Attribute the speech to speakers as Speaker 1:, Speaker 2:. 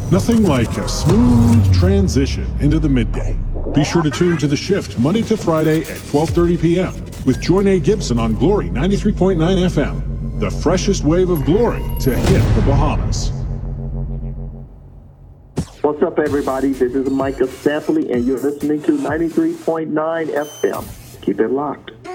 Speaker 1: Nothing like a smooth transition into the midday. Be sure to tune to The Shift Monday to Friday at 12:30 p.m. with Jornay Gibson on Glory 93.9 FM. The freshest wave of glory to hit the Bahamas.
Speaker 2: What's up, everybody? This is Micah Stampley, and you're listening to 93.9 FM. Keep it locked.